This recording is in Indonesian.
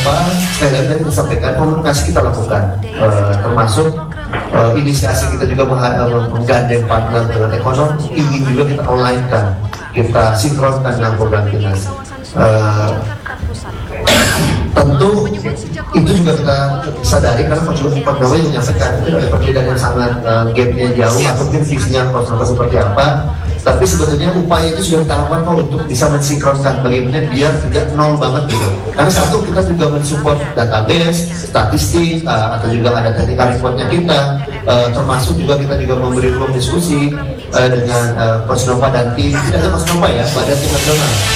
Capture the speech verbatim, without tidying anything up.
Nova, sekali lagi tadi kita sampaikan komunikasi kita lakukan, uh, termasuk uh, inisiasi kita juga menggandeng partner dengan ekonomi, ingin juga kita online kan, kita sinkronkan dengan program kita. Uh, tentu itu juga kita sadari karena Pak Jokowi menyampaikan itu ada perbedaan yang sangat uh, gapnya jauh atau mungkin visinya Kosnova seperti apa, tapi sebetulnya upaya itu sudah kita lakukan kok untuk bisa mensinkronkan bagaimana biar tidak nol banget gitu. Karena satu kita juga mensupport database, statistik, uh, atau juga ada technical reportnya kita, uh, termasuk juga kita juga memberi ruang diskusi uh, dengan uh, Kosnova dan tim, tidak ada Kosnova ya, badan tim nasional.